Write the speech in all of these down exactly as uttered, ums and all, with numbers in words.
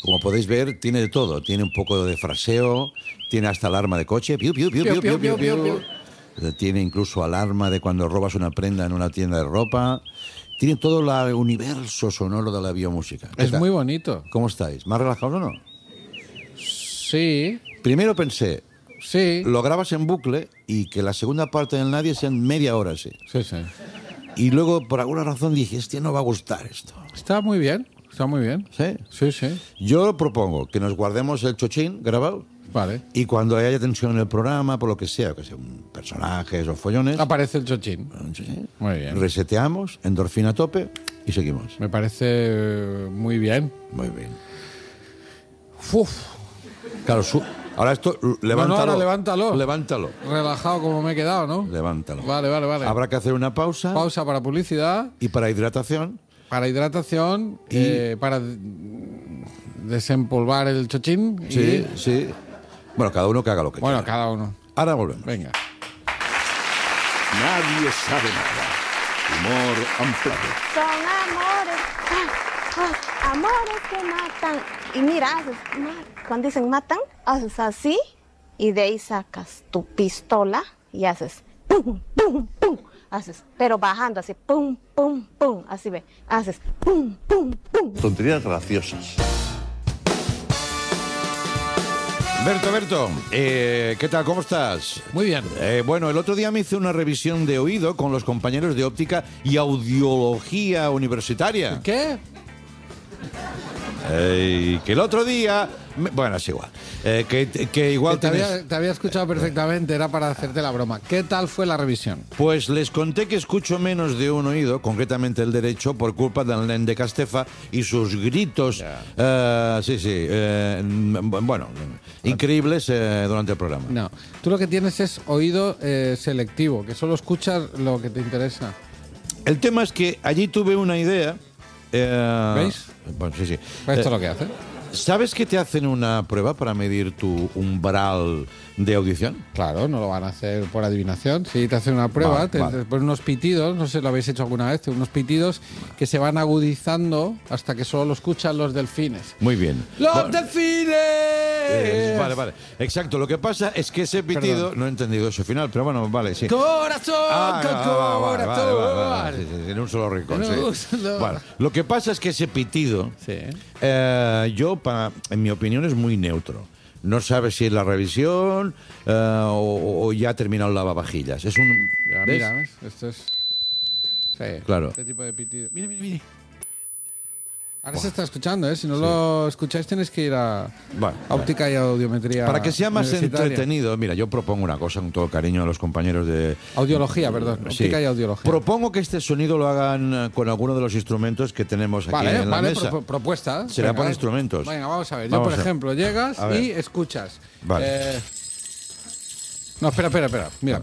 como podéis ver, tiene de todo. Tiene un poco de fraseo, tiene hasta alarma de coche, piu, piu, piu, piu, piu, piu, piu, piu. Tiene incluso alarma de cuando robas una prenda en una tienda de ropa. Tiene todo el universo sonoro de la biomúsica. Es muy bonito. ¿Cómo estáis? ¿Más relajados o no? Sí. Primero pensé, sí. lo grabas en bucle y que la segunda parte del Nadie sea en media hora, sí. Sí, sí. Y luego, por alguna razón, dije, este no va a gustar esto. Está muy bien, está muy bien. ¿Sí? Sí, sí. Yo propongo que nos guardemos el chochín grabado. Vale. Y cuando haya tensión en el programa, por lo que sea, que sean personajes o follones... Aparece el chochín. chochín muy bien. Reseteamos, endorfina a tope y seguimos. Me parece muy bien. Muy bien. Uf. Claro, su... ahora esto, levántalo. No, no, ahora levántalo. Levántalo. Relajado como me he quedado, ¿no? Levántalo. Vale, vale, vale. Habrá que hacer una pausa. Pausa para publicidad. Y para hidratación. Para hidratación. Y... Eh, para desempolvar el chochín. Sí, y... sí. Bueno, cada uno que haga lo que bueno, quiera. Bueno, cada uno. Ahora volvemos. Venga. Nadie sabe nada. Humor amplado. Son amores, ah, ah, amores que matan. Y mira, haces, cuando dicen matan, haces así y de ahí sacas tu pistola y haces pum, pum, pum. Haces, pero bajando así, pum, pum, pum. Así ve, haces pum, pum, pum. Tonterías graciosas. Berto, Berto, eh, ¿qué tal? ¿Cómo estás? Muy bien. Eh, bueno, el otro día me hice una revisión de oído con los compañeros de óptica y audiología universitaria. ¿Qué? Eh, que el otro día... me- bueno, es igual. Eh, que, que igual Que te, tenés- había, te había escuchado perfectamente, era para hacerte la broma. ¿Qué tal fue la revisión? Pues les conté que escucho menos de un oído, concretamente el derecho, por culpa del nen de Castefa y sus gritos, Ya. eh, sí, sí, eh, bueno, increíbles eh, durante el programa. No, tú lo que tienes es oído eh, selectivo, que solo escuchas lo que te interesa. El tema es que allí tuve una idea. eh, ¿Veis? Bueno, sí, sí. Esto Eh, es lo que hace. ¿Sabes que te hacen una prueba para medir tu umbral de audición? Claro, no lo van a hacer por adivinación. Sí, te hacen una prueba, Vale, te, vale. te ponen unos pitidos, no sé si lo habéis hecho alguna vez, unos pitidos que se van agudizando hasta que solo lo escuchan los delfines. Muy bien. ¡Los Bueno, delfines! eh, vale, vale. Exacto. Lo que pasa es que ese pitido, Perdón. no he entendido eso final, pero bueno, vale, sí. ¡Corazón! Ah, con ah, vale, vale, corazón! vale, vale, sí, sí, en un solo rincón. En sí. un solo- Bueno, lo que pasa es que ese pitido, Sí. eh, yo, para, en mi opinión, es muy neutro. No sabes si es la revisión eh, o, o ya ha terminado el lavavajillas. Es un. Ya, ¿ves? mira, ¿ves? Esto es... Sí, Claro. este tipo de pitido. Mira, mira, mira. Ahora se está escuchando, ¿eh? Si no lo escucháis tenéis que ir a Bueno, a óptica y audiometría. para que sea más universitaria. entretenido, mira, yo propongo una cosa con todo cariño a los compañeros de. Audiología, perdón. Sí. Óptica y audiología. Propongo que este sonido lo hagan eh, con alguno de los instrumentos que tenemos aquí Vale, en la vale, mesa. pro- propuesta. Será Venga. por instrumentos. Venga, vamos a ver. Vamos Yo, por a- ejemplo, llegas a ver. y escuchas. Vale. Eh, No, espera, espera, espera. Mira.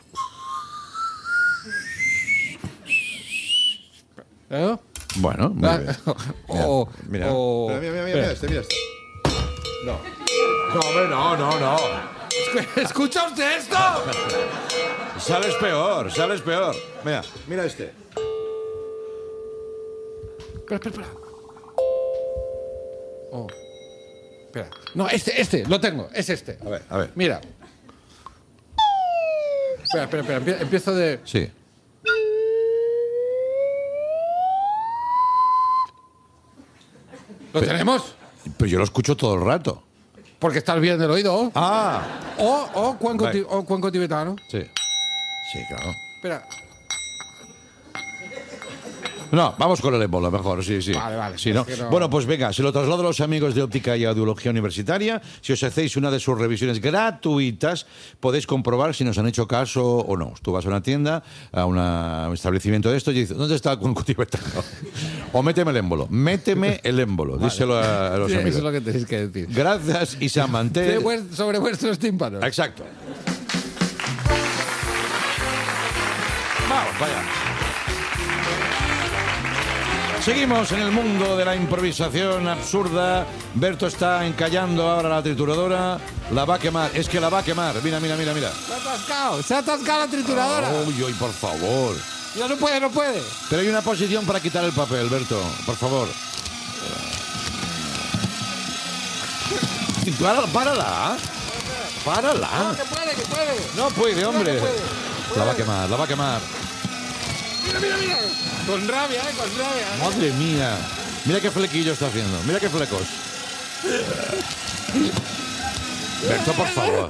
¿Eh? Bueno, muy Ah, bien. o- Mira, o- mira, mira, mira, espera. mira este, mira este. No. No, hombre, no, no, no. ¿Escucha usted esto? Sales peor, sales peor. Mira, mira este. Espera, espera, espera. Oh. Espera. No, este, este, lo tengo. Es este. A ver, a ver. Mira. Espera, espera, espera. empie- Empiezo de... Sí. ¿Lo tenemos? Pero yo lo escucho todo el rato. Porque estás bien del oído. Ah. O, o, cuenco, Vale. ti- o cuenco tibetano. Sí. Sí, claro. Espera. No, vamos con el émbolo, mejor, sí, sí. Vale, vale, Sí, es ¿no? que no- Bueno, pues venga, se lo traslado a los amigos de Óptica y Audiología Universitaria. Si os hacéis una de sus revisiones gratuitas, podéis comprobar si nos han hecho caso o no. Tú vas a una tienda, a una- un establecimiento de esto y dices, ¿dónde está el cuenco tibetano? O méteme el émbolo. Méteme el émbolo. Díselo a, a los Sí, eso amigos. es lo que tenéis que decir. Gracias, Isa De Mantel. vues- sobre vuestros tímpanos. Exacto. Vamos, vaya. Seguimos en el mundo de la improvisación absurda. Berto está encallando ahora la trituradora. La va a quemar. Es que la va a quemar. Mira, mira, mira, mira. Se ha atascado, se ha atascado la trituradora. Uy, uy, por favor. Ya no puede, no puede. Pero hay una posición para quitar el papel, Berto. Por favor. Párala, párala. Párala. No, que puede, que puede. No puede, hombre. No, que puede. La va a quemar, la va a quemar. Mira, mira, mira. Con rabia, eh, con rabia. Madre mía. Mira qué flequillo está haciendo. Mira qué flecos. Berto, por favor.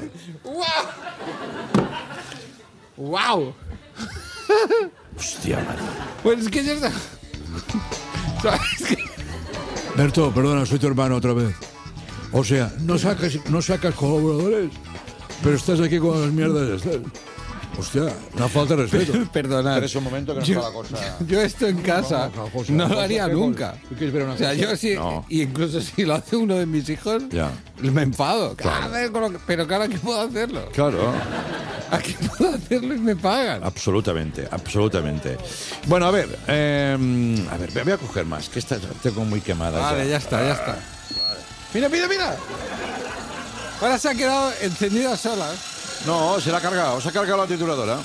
¡Wow! ¡Wow! Hostia, madre. Pues es que ya está. ¿Sabes qué? Berto, perdona, soy tu hermano otra vez. O sea, no sacas, no sacas colaboradores, pero estás aquí con las mierdas estas. Hostia, una falta de respeto. Perdonad. Pero es un momento que no yo, está la cosa. Yo esto en casa No, José, no lo José, haría ¿qué nunca. cosa? ¿Tú quieres ver una O sea, cosa? yo sí, No. y incluso si lo hace uno de mis hijos, Ya. me enfado. A ver, con lo que- pero claro, aquí puedo hacerlo. Claro. Aquí puedo hacerlo y me pagan. Absolutamente, absolutamente. Bueno, a ver, eh, a ver, voy a coger más, que esta tengo muy quemada. Vale, ya está, ya está. Mira, mira, mira. Ahora se ha quedado encendida sola. No, se la ha cargado, se ha cargado la trituradora.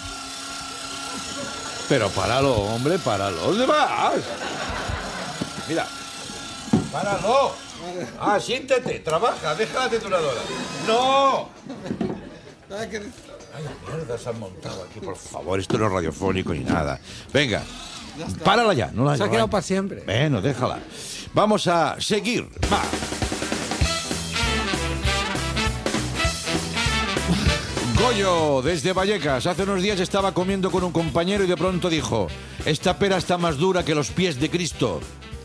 Pero páralo, hombre, páralo. ¿Dónde vas? Mira, páralo. Ah, siéntate, trabaja, deja la trituradora. ¡No! Ay, que- Ay, mierda, se han montado aquí, por favor. Esto no es radiofónico ni nada. Venga, párala ya. No la Se ha no quedado la- para siempre. Bueno, déjala. Vamos a seguir. Va. Goyo, desde Vallecas. Hace unos días estaba comiendo con un compañero y de pronto dijo: esta pera está más dura que los pies de Cristo.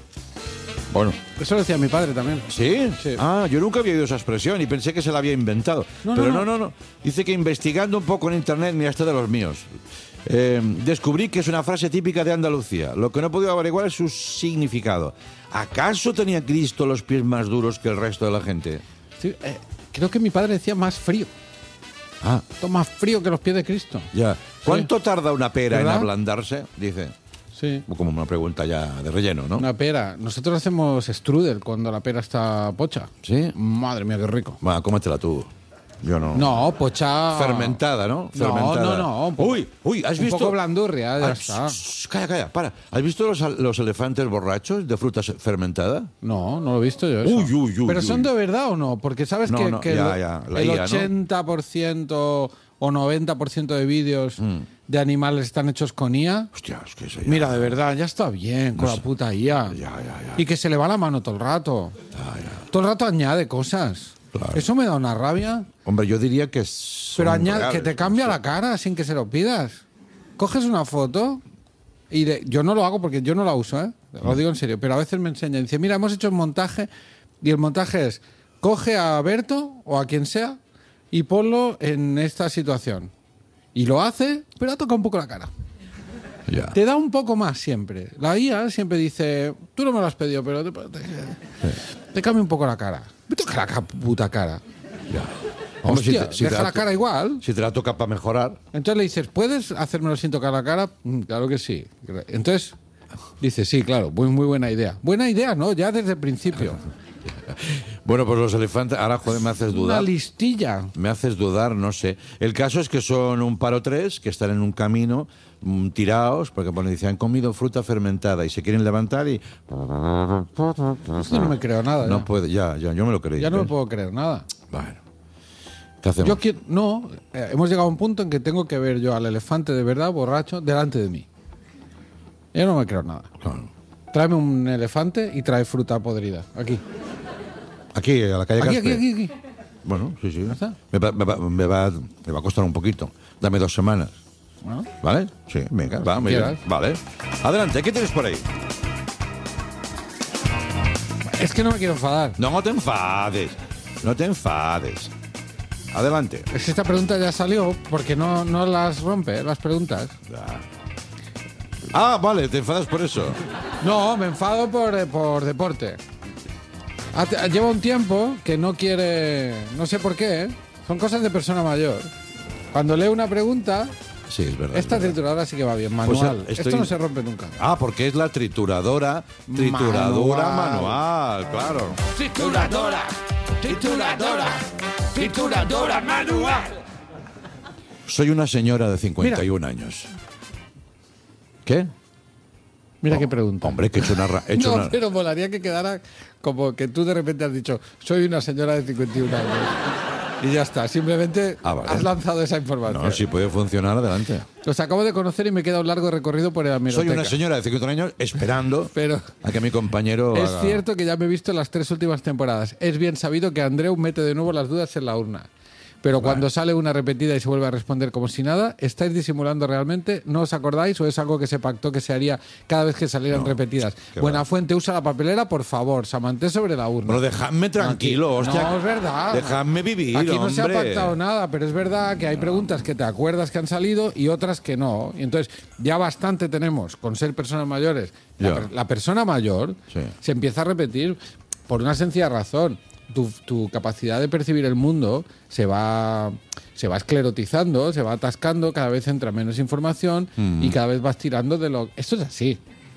Bueno, Eso lo decía mi padre también. ¿sí? Sí. Ah, yo nunca había oído esa expresión y pensé que se la había inventado. No, Pero no, no, no, no. Dice que investigando un poco en internet, mira, este de los míos, eh, descubrí que es una frase típica de Andalucía. Lo que no he podido averiguar es su significado. ¿Acaso tenía Cristo los pies más duros que el resto de la gente? Sí, eh, creo que mi padre decía más frío. Ah, Esto más frío que los pies de Cristo. ya. ¿Cuánto tarda una pera ¿Verdad? en ablandarse? Dice. Sí. Como una pregunta ya de relleno, ¿no? Una pera. Nosotros hacemos strudel cuando la pera está pocha. ¿Sí? Madre mía, qué rico. Bueno, cómetela tú. Yo no. No, pocha. Fermentada, ¿no? No, Fermentada. no, no, un poco- uy, uy, ¿has un visto? poco blandurria, ya Ah, está. shh, shh, calla, calla, para. ¿Has visto los, los elefantes borrachos de fruta fermentada? No, no lo he visto yo. Eso. Uy, uy, uy, ¿Pero uy. son de verdad o no? Porque sabes No, que, no, que ya, el, ya, la el I A, ¿no? ochenta por ciento o noventa por ciento de vídeos Mm. de animales están hechos con I A. Hostia, es que eso ya... Mira, de verdad, ya está bien con la puta I A. Ya, ya, ya. Y que se le va la mano todo el rato. Todo el rato añade cosas. Claro. Eso me da una rabia. Hombre, yo diría que son Pero añade, reales, que te no cambia sé. la cara sin que se lo pidas. Coges una foto y de- yo no lo hago porque yo no la uso, ¿eh? Lo digo en serio. Pero a veces me enseña y dice, mira, hemos hecho un montaje y el montaje es, coge a Berto o a quien sea y ponlo en esta situación. Y lo hace, pero ha tocado un poco la cara. Ya. Te da un poco más siempre. La I A siempre dice, tú no me lo has pedido, pero te, te, te cambia un poco la cara. Me toca la ca- puta cara. Ya. Hombre, si Hostia, te- si te deja la la cara igual. Si te la toca para mejorar. Entonces le dices, ¿puedes hacérmelo sin tocar la cara? Mm, claro que sí. Entonces dice, sí, claro, muy, muy buena idea. Buena idea, ¿no? Ya desde el principio. Bueno, pues los elefantes... Ahora, joder, me haces Una dudar. listilla. Me haces dudar, no sé. El caso es que son un par o tres que están en un camino mm, tirados, porque bueno, dicen, han comido fruta fermentada y se quieren levantar y... Esto no me creo nada. No ya. puede, ya, ya, yo me lo creí. Ya no me ¿ves? puedo creer nada. Bueno. ¿Qué hacemos? Yo quiero, no, eh, hemos llegado a un punto en que tengo que ver yo al elefante de verdad borracho delante de mí. Yo no me creo nada. Claro. Tráeme un elefante y trae fruta podrida. Aquí. Aquí, a la calle Aquí, aquí, Caspe. aquí, aquí. Bueno, sí, sí. está? Me va, me, va, me, va, me va a costar un poquito. Dame dos semanas. Bueno, ¿Vale? Sí, venga, va, si muy bien. quieras. Vale. Adelante, ¿qué tienes por ahí? es que no me quiero enfadar. No te enfades. No te enfades. Adelante. Es que esta pregunta ya salió porque no, no las rompe, las preguntas. Ah, vale, te enfadas por eso. No, me enfado por, eh, por deporte. Hace- Lleva un tiempo que no quiere, no sé por qué, ¿eh? Son cosas de persona mayor. Cuando lee una pregunta, Sí, es verdad. esta es verdad. trituradora sí que va bien, Pues, manual. eh, estoy- Esto no se rompe nunca. Ah, porque es la trituradora. Trituradora manual, Manual. claro. Trituradora, trituradora, trituradora manual. Soy una señora de cincuenta y un años. ¿Qué? Mira Oh, qué pregunta. Hombre, que he hecho una... ra- he hecho No, una- pero molaría que quedara como que tú de repente has dicho, soy una señora de cincuenta y un años. Y ya está, simplemente Ah, vale. has lanzado esa información. No, si puede funcionar, adelante. Los acabo de conocer y me queda un largo recorrido por la Soy hemeroteca. una señora de cincuenta años esperando Pero a que mi compañero es haga- cierto que ya me he visto las tres últimas temporadas. Es bien sabido que Andreu mete de nuevo las dudas en la urna. Pero cuando sale una repetida y se vuelve a responder como si nada, ¿estáis disimulando realmente? ¿No os acordáis o es algo que se pactó que se haría cada vez que salieran repetidas? qué Buenafuente, usa la papelera, por favor. Samanté sobre la urna. Bueno, dejadme tranquilo, Aquí- hostia. No, es verdad. Dejadme vivir, Aquí no se ha hombre. pactado nada, pero es verdad que hay preguntas que te acuerdas que han salido y otras que no. Y entonces, ya bastante tenemos con ser personas mayores. La, Ya. per- la persona mayor Sí. se empieza a repetir por una sencilla razón. Tu, tu capacidad de percibir el mundo se va, se va esclerotizando, se va atascando, cada vez entra menos información Mm. y cada vez vas tirando de lo... Esto es así.